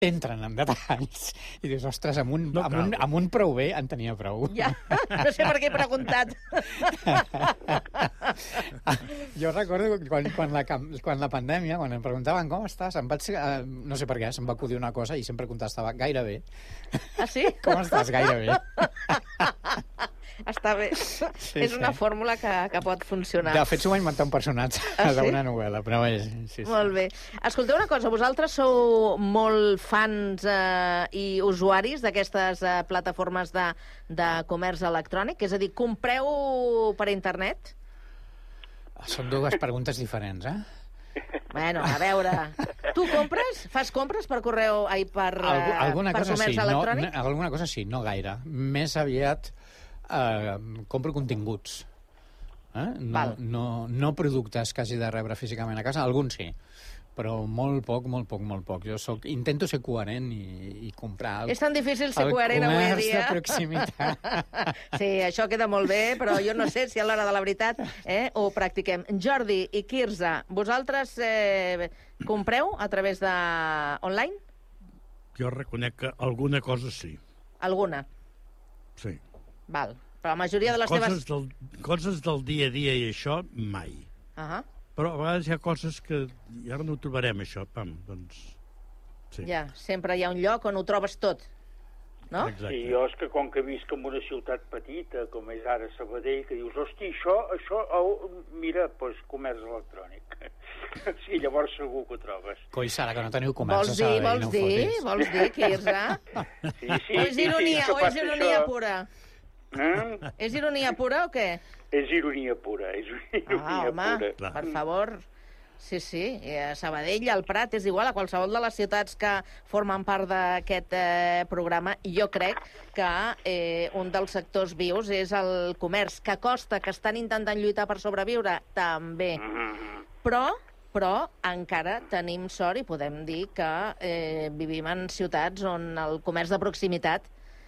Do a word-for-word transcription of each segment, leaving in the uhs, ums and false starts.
entren en detalls i dius, ostres, amb un, No amb un, cal. amb un prou bé en tenia prou. Ja, no sé per què he preguntat. Jo recordo quan, quan, la, cam- quan la pandèmia, quan em preguntaven com estàs, em vaig, eh, no sé per què, se'm va acudir una cosa i sempre contestava gairebé. Ah, sí? Com estàs? Gairebé. Està bé. Sí, És una sí. fórmula que, que pot funcionar. De fet, s'ho va inventar un personatge Ah, sí? d'una novel·la, però és... Sí, sí. Molt bé. Escolteu una cosa, vosaltres sou molt fans eh, i usuaris d'aquestes eh, plataformes de, de comerç electrònic? És a dir, compreu per internet? Són dues preguntes diferents, eh? Bueno, a veure... Tu compres? Fas compres per correu... Ai, per, eh, Algu alguna per cosa comerç sí, no, electrònic? no, alguna cosa sí, no gaire. Més aviat eh, compro continguts. Eh? No, Val. no, no productes que hagi de rebre físicament a casa, alguns sí, però molt poc, molt poc, molt poc. Jo soc, intento ser coherent i, i comprar el, És tan difícil ser el coherent avui comerç dia. de proximitat. Sí, això queda molt bé, però jo no sé si a l'hora de la veritat eh, ho practiquem. Jordi i Quirze, vosaltres eh, compreu a través de online? Jo reconec que alguna cosa sí. Alguna? Sí. Val. Però la majoria de les Coses teves... del, coses del dia a dia i això, mai. Uh -huh. Però a vegades hi ha coses que... I ara no ho trobarem, això. Pam, doncs... Sí. Ja, sempre hi ha un lloc on ho trobes tot, no? Exacte. Sí, jo és que com que visc en una ciutat petita, com és ara Sabadell, que dius, hosti, això, això, oh, mira, doncs comerç electrònic. Sí, llavors segur que ho trobes. Coi, Sara, que no teniu comerç Vols a dir, Sabadell, vols no ho dir, fotis. vols dir, Quirze? Sí, sí, O és sí, ironia, sí, o és ironia això. pura? Eh? És ironia pura o què? És ironia pura, és ironia Ah, home, pura. Clar. per favor. Sí, sí, a Sabadell, al Prat, és igual, a qualsevol de les ciutats que formen part d'aquest eh, programa. Jo crec que eh, un dels sectors vius és el comerç, que costa, que estan intentant lluitar per sobreviure, també. Mm-hmm. Però, però encara tenim sort i podem dir que eh, vivim en ciutats on el comerç de proximitat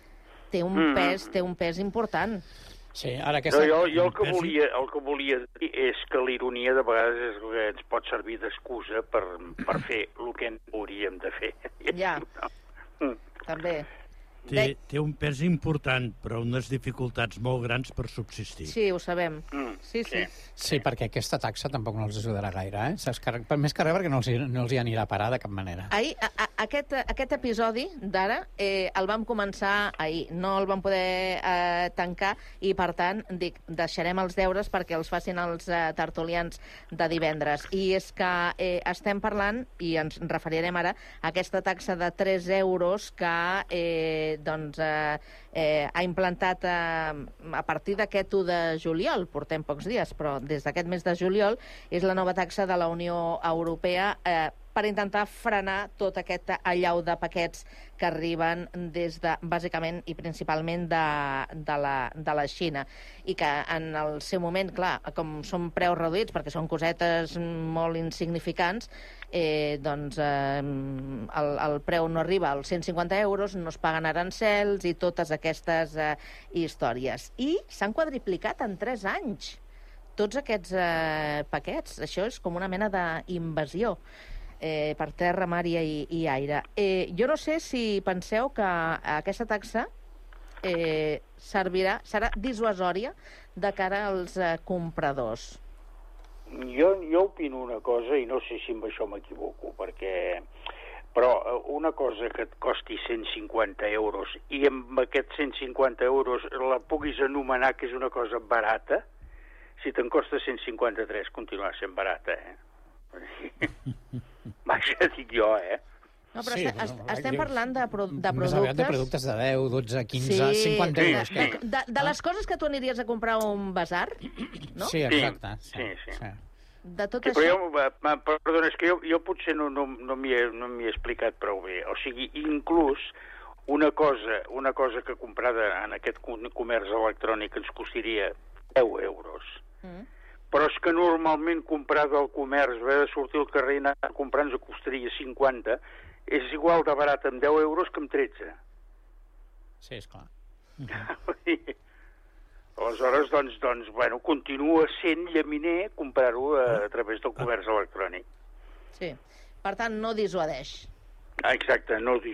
té un Mm. pes, té un pes important. Sí, ara No, aquesta... jo, jo el, que Pensi- volia, el que volia dir és que l'ironia de vegades és el que ens pot servir d'excusa per, per fer el que hauríem de fer. Ja. Mm. També. Té, té un pes important, però unes dificultats molt grans per subsistir. Sí, ho sabem. Mm, Sí, sí. Sí, perquè aquesta taxa tampoc no els ajudarà gaire, eh? Saps que, per- més que res perquè no els, hi- no els hi anirà a parar de cap manera. Ahir, a, a, aquest, aquest episodi d'ara eh, el vam començar ahir, no el vam poder eh, tancar i, per tant, dic, deixarem els deures perquè els facin els eh, tertulians de divendres. I és que eh, estem parlant, i ens referirem ara, a aquesta taxa de tres euros que eh, doncs, eh, eh, ha implantat eh, a partir d'aquest u de juliol, portem pocs dies, però des d'aquest mes de juliol és la nova taxa de la Unió Europea eh, per intentar frenar tot aquest allau de paquets que arriben des de, bàsicament i principalment de, de, la, de la Xina. I que en el seu moment, clar, com són preus reduïts, perquè són cosetes molt insignificants, eh, doncs eh, el, el preu no arriba als cent cinquanta euros, no es paguen arancels i totes aquestes eh, històries. I s'han quadriplicat en tres anys tots aquests eh, paquets. Això és com una mena d'invasió eh, per terra, mar i, i aire. Eh, jo no sé si penseu que aquesta taxa eh, servirà, serà dissuasòria de cara als eh, compradors. Jo, jo opino una cosa, i no sé si amb això m'equivoco, perquè... Però eh, una cosa que et costi cent cinquanta euros i amb aquests cent cinquanta euros la puguis anomenar que és una cosa barata, si te'n costa cent cinquanta-tres continua sent barata, eh? Vaja, dic jo, eh? No, però Sí, sí, est bueno, estem jo- parlant de, pro de Més aviat de productes... productes de deu, dotze, quinze, Sí, cinquanta de, euros. de, Que... de, de les coses que tu aniries a comprar a un basar, no? Sí, exacte. Sí, Sí, sí. sí. De tot Sí, això... però jo, eh, perdona, és que jo, jo potser no, no, no m'hi he, no m'hi he explicat prou bé. O sigui, inclús una cosa, una cosa que comprada en aquest comerç electrònic ens costaria deu euros. Mm. Però és que normalment comprada al comerç, haver de sortir al carrer i anar a comprar ens costaria cinquanta, és igual de barat amb deu euros que amb tretze. Sí, esclar. Aleshores, doncs, doncs, bueno, continua sent llaminer comprar-ho a, a través del comerç electrònic. Sí. Per tant, no dissuadeix. Exacte, no